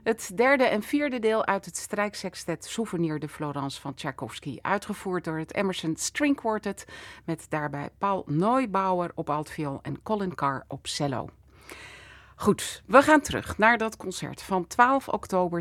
Het derde en vierde deel uit het strijksextet Souvenir de Florence van Tchaikovsky, uitgevoerd door het Emerson String Quartet, met daarbij Paul Neubauer op altviool en Colin Carr op cello. Goed, we gaan terug naar dat concert van 12 oktober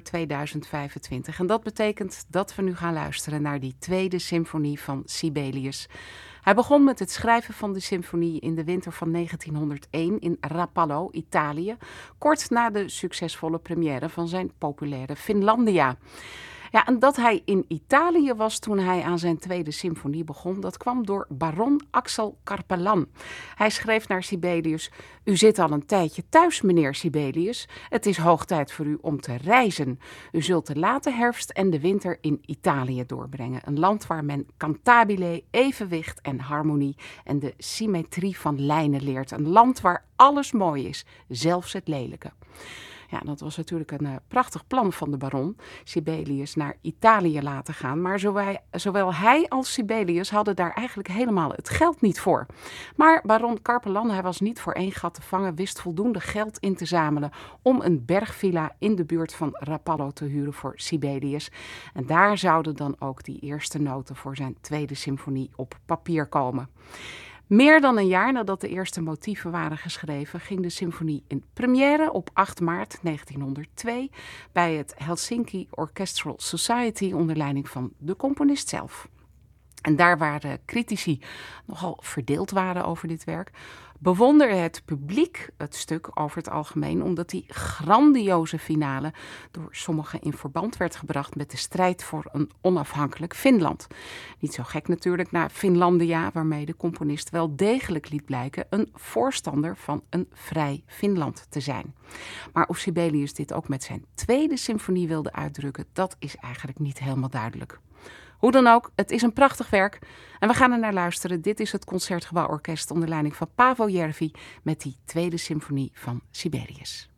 2025. En dat betekent dat we nu gaan luisteren naar die tweede symfonie van Sibelius. Hij begon met het schrijven van de symfonie in de winter van 1901 in Rapallo, Italië, kort na de succesvolle première van zijn populaire Finlandia. Ja, en dat hij in Italië was toen hij aan zijn tweede symfonie begon, dat kwam door baron Axel Carpelan. Hij schreef naar Sibelius: "U zit al een tijdje thuis, meneer Sibelius. Het is hoog tijd voor u om te reizen. U zult de late herfst en de winter in Italië doorbrengen. Een land waar men cantabile, evenwicht en harmonie en de symmetrie van lijnen leert. Een land waar alles mooi is, zelfs het lelijke." Ja, dat was natuurlijk een prachtig plan van de baron, Sibelius naar Italië laten gaan. Maar zowel hij als Sibelius hadden daar eigenlijk helemaal het geld niet voor. Maar baron Carpelan, hij was niet voor één gat te vangen, wist voldoende geld in te zamelen om een bergvilla in de buurt van Rapallo te huren voor Sibelius. En daar zouden dan ook die eerste noten voor zijn tweede symfonie op papier komen. Meer dan een jaar nadat de eerste motieven waren geschreven, ging de symfonie in première op 8 maart 1902 bij het Helsinki Orchestral Society onder leiding van de componist zelf. En daar waar de critici nogal verdeeld waren over dit werk, bewonderde het publiek het stuk over het algemeen, omdat die grandioze finale door sommigen in verband werd gebracht met de strijd voor een onafhankelijk Finland. Niet zo gek natuurlijk na Finlandia, waarmee de componist wel degelijk liet blijken een voorstander van een vrij Finland te zijn. Maar of Sibelius dit ook met zijn tweede symfonie wilde uitdrukken, dat is eigenlijk niet helemaal duidelijk. Hoe dan ook, het is een prachtig werk en we gaan er naar luisteren. Dit is het Concertgebouworkest onder leiding van Paavo Järvi met die tweede symfonie van Sibelius.